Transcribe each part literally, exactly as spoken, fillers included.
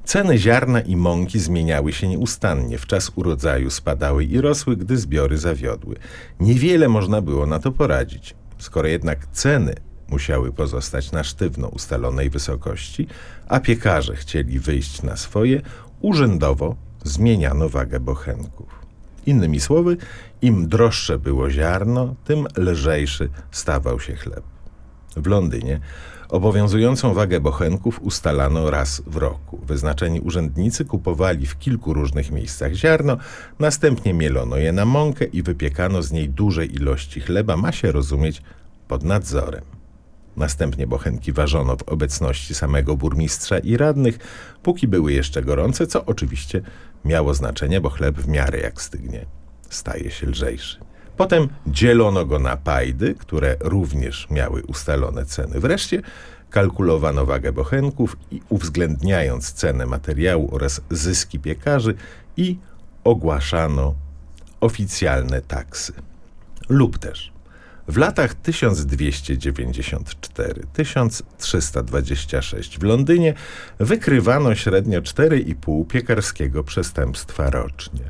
Ceny ziarna i mąki zmieniały się nieustannie. W czas urodzaju spadały i rosły, gdy zbiory zawiodły. Niewiele można było na to poradzić. Skoro jednak ceny musiały pozostać na sztywno ustalonej wysokości, a piekarze chcieli wyjść na swoje, urzędowo zmieniano wagę bochenków. Innymi słowy, im droższe było ziarno, tym lżejszy stawał się chleb. W Londynie obowiązującą wagę bochenków ustalano raz w roku. Wyznaczeni urzędnicy kupowali w kilku różnych miejscach ziarno, następnie mielono je na mąkę i wypiekano z niej duże ilości chleba, ma się rozumieć, pod nadzorem. Następnie bochenki ważono w obecności samego burmistrza i radnych, póki były jeszcze gorące, co oczywiście miało znaczenie, bo chleb w miarę jak stygnie, staje się lżejszy. Potem dzielono go na pajdy, które również miały ustalone ceny. Wreszcie kalkulowano wagę bochenków i uwzględniając cenę materiału oraz zyski piekarzy i ogłaszano oficjalne taksy. Lub też w latach tysiąc dwieście dziewięćdziesiąt cztery do tysiąc trzysta dwadzieścia sześć w Londynie wykrywano średnio cztery i pół piekarskiego przestępstwa rocznie.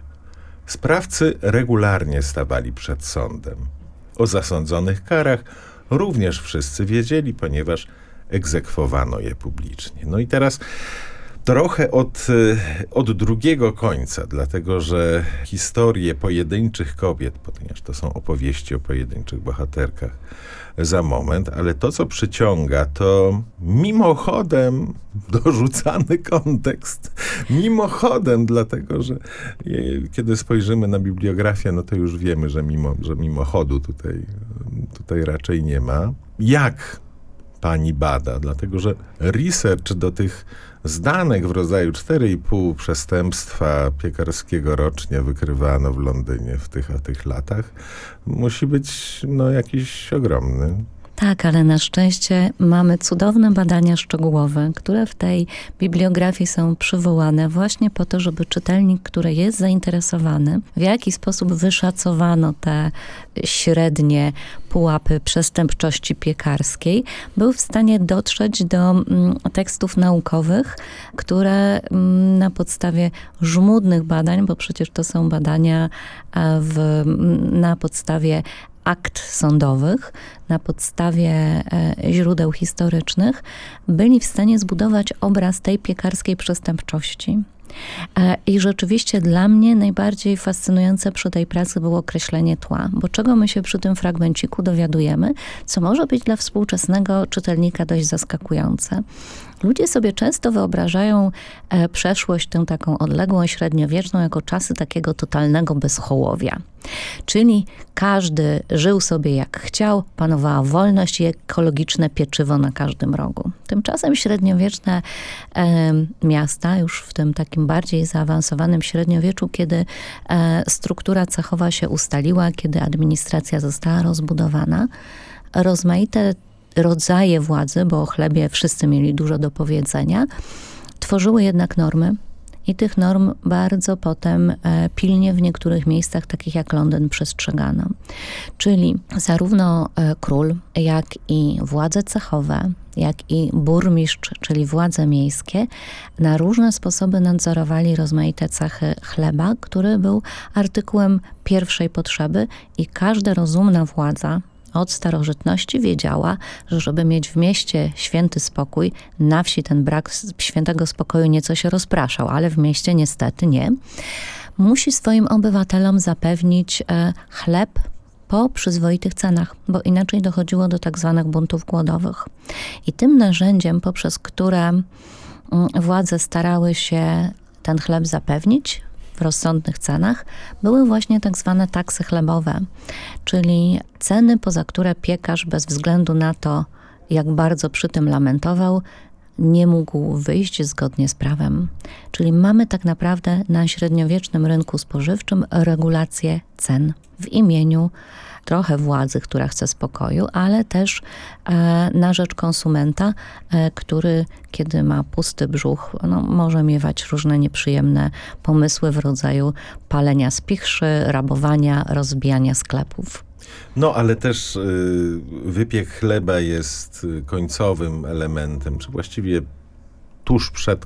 Sprawcy regularnie stawali przed sądem. O zasądzonych karach również wszyscy wiedzieli, ponieważ egzekwowano je publicznie. No i teraz trochę od, od drugiego końca, dlatego że historie pojedynczych kobiet, ponieważ to są opowieści o pojedynczych bohaterkach, za moment, ale to, co przyciąga, to mimochodem dorzucany kontekst. Mimochodem, dlatego że je, kiedy spojrzymy na bibliografię, no to już wiemy, że, mimo, że mimochodu tutaj, tutaj raczej nie ma. Jak pani bada? Dlatego że research do tych zdanek w rodzaju cztery i pół przestępstwa piekarskiego rocznie wykrywano w Londynie w tych a tych latach, musi być no, jakiś ogromny. Tak, ale na szczęście mamy cudowne badania szczegółowe, które w tej bibliografii są przywołane właśnie po to, żeby czytelnik, który jest zainteresowany, w jaki sposób wyszacowano te średnie pułapy przestępczości piekarskiej, był w stanie dotrzeć do mm, tekstów naukowych, które mm, na podstawie żmudnych badań, bo przecież to są badania w, na podstawie akt sądowych, na podstawie e, źródeł historycznych, byli w stanie zbudować obraz tej piekarskiej przestępczości. E, I rzeczywiście dla mnie najbardziej fascynujące przy tej pracy było określenie tła, bo czego my się przy tym fragmenciku dowiadujemy, co może być dla współczesnego czytelnika dość zaskakujące. Ludzie sobie często wyobrażają e, przeszłość, tę taką odległą, średniowieczną, jako czasy takiego totalnego bezhołowia. Czyli każdy żył sobie jak chciał, panowała wolność i ekologiczne pieczywo na każdym rogu. Tymczasem średniowieczne e, miasta, już w tym takim bardziej zaawansowanym średniowieczu, kiedy e, struktura cechowa się ustaliła, kiedy administracja została rozbudowana, rozmaite rodzaje władzy, bo o chlebie wszyscy mieli dużo do powiedzenia, tworzyły jednak normy i tych norm bardzo potem e, pilnie w niektórych miejscach, takich jak Londyn, przestrzegano. Czyli zarówno e, król, jak i władze cechowe, jak i burmistrz, czyli władze miejskie, na różne sposoby nadzorowali rozmaite cechy chleba, który był artykułem pierwszej potrzeby i każda rozumna władza od starożytności wiedziała, że żeby mieć w mieście święty spokój, na wsi ten brak świętego spokoju nieco się rozpraszał, ale w mieście niestety nie, musi swoim obywatelom zapewnić e, chleb po przyzwoitych cenach, bo inaczej dochodziło do tak zwanych buntów głodowych. I tym narzędziem, poprzez które mm, władze starały się ten chleb zapewnić w rozsądnych cenach, były właśnie tak zwane taksy chlebowe, czyli ceny, poza które piekarz bez względu na to, jak bardzo przy tym lamentował, nie mógł wyjść zgodnie z prawem. Czyli mamy tak naprawdę na średniowiecznym rynku spożywczym regulację cen w imieniu trochę władzy, która chce spokoju, ale też e, na rzecz konsumenta, e, który kiedy ma pusty brzuch, no, może miewać różne nieprzyjemne pomysły w rodzaju palenia spichrzy, rabowania, rozbijania sklepów. No, ale też y, wypiek chleba jest końcowym elementem, czy właściwie tuż przed